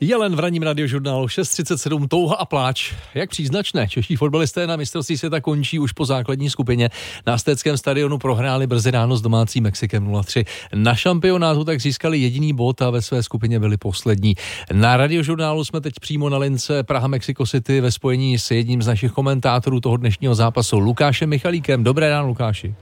Jelen v ranním radiožurnálu 6:37, touha a pláč. Jak příznačné, čeští fotbalisté na mistrovství světa končí už po základní skupině. Na Aztéckém stadionu prohráli brzy ráno s domácím Mexikem 0-3. Na šampionátu tak získali jediný bod a ve své skupině byli poslední. Na radiožurnálu jsme teď přímo na lince Praha-Mexico City ve spojení s jedním z našich komentátorů toho dnešního zápasu, Lukášem Michalíkem. Dobré ráno, Lukáši.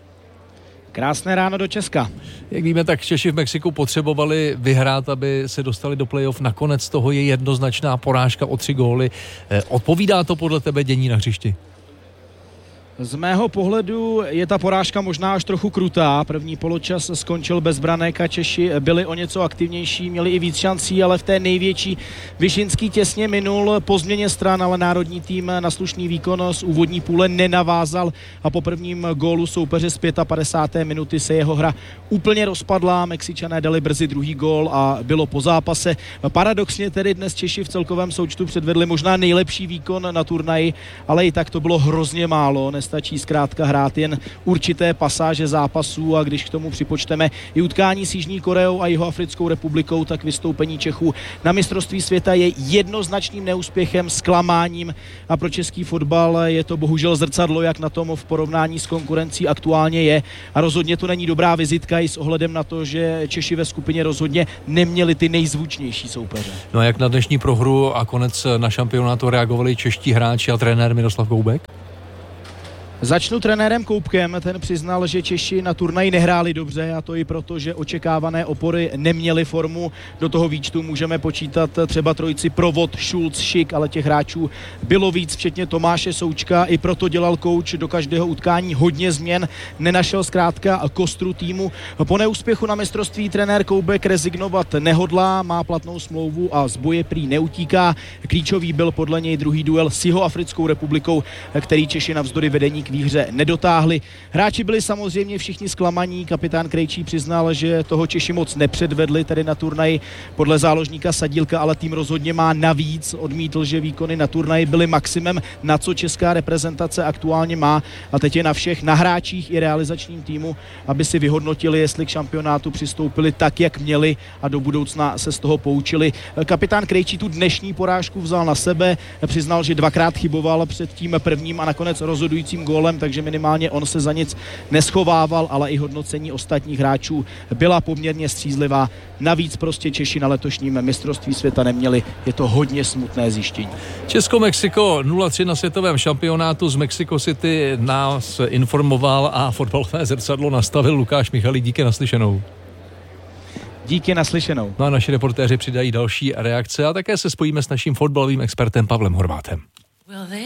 Krásné ráno do Česka. Jak víme, tak Češi v Mexiku potřebovali vyhrát, aby se dostali do playoff. Nakonec toho je jednoznačná porážka o 3 góly. Odpovídá to podle tebe dění na hřišti? Z mého pohledu je ta porážka možná až trochu krutá. První poločas skončil bezbranek a Češi byli o něco aktivnější, měli i víc šancí, ale v té největší Vyšinský těsně minul po změně stran, ale národní tým na slušný výkon z úvodní půle nenavázal a po prvním gólu soupeře z 55. minuty se jeho hra úplně rozpadla. Mexičané dali brzy druhý gól a bylo po zápase. Paradoxně tedy dnes Češi v celkovém součtu předvedli možná nejlepší výkon na turnaji, ale i tak to bylo hrozně málo. Nestačí zkrátka hrát jen určité pasáže zápasů a když k tomu připočteme i utkání s Jižní Koreou a Jihoafrickou republikou, tak vystoupení Čechů na mistrovství světa je jednoznačným neúspěchem, zklamáním a pro český fotbal je to bohužel zrcadlo, jak na tom v porovnání s konkurencí aktuálně je a rozhodně to není dobrá vizitka i s ohledem na to, že Češi ve skupině rozhodně neměli ty nejzvučnější soupeře. No a jak na dnešní prohru a konec na šampionátu reagovali čeští hráči a trenér Miroslav Koubek? Začnu trenérem Koubkem, ten přiznal, že Češi na turnaji nehráli dobře a to i proto, že očekávané opory neměli formu. Do toho výčtu můžeme počítat třeba trojici Provod, Schulz, Šik, ale těch hráčů bylo víc, včetně Tomáše Součka. I proto dělal kouč do každého utkání hodně změn, nenašel zkrátka kostru týmu. Po neúspěchu na mistrovství trenér Koubek rezignovat nehodlá, má platnou smlouvu a z boje prý neutíká. Klíčový byl podle něj druhý duel s Jihoafrickou republikou, který Češi navzdory vedení k výhře nedotáhli. Hráči byli samozřejmě všichni zklamaní, kapitán Krejčí přiznal, že toho Češi moc nepředvedli tedy na turnaji podle záložníka Sadílka, ale tým rozhodně má navíc. Odmítl, že výkony na turnaji byly maximem, na co česká reprezentace aktuálně má a teď je na všech, na hráčích i realizačním týmu, aby si vyhodnotili, jestli k šampionátu přistoupili tak, jak měli a do budoucna se z toho poučili. Kapitán Krejčí tu dnešní porážku vzal na sebe, přiznal, že dvakrát chyboval před tím prvním a nakonec rozhodujícím gólem, takže minimálně on se za nic neschovával, ale i hodnocení ostatních hráčů byla poměrně střízlivá. Navíc prostě Češi na letošním mistrovství světa neměli. Je to hodně smutné zjištění. Česko-Mexiko 0-3 na světovém šampionátu z Mexico City nás informoval a fotbalové zrcadlo nastavil Lukáš Michalík. Díky, naslyšenou. Díky, naslyšenou. No a naši reportéři přidají další reakce a také se spojíme s naším fotbalovým expertem Pavlem Horvátem.